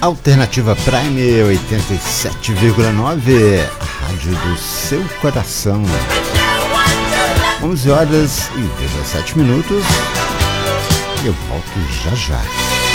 Alternativa Prime 87,9, a rádio do seu coração. 11 horas e 17 minutos. Eu volto já já.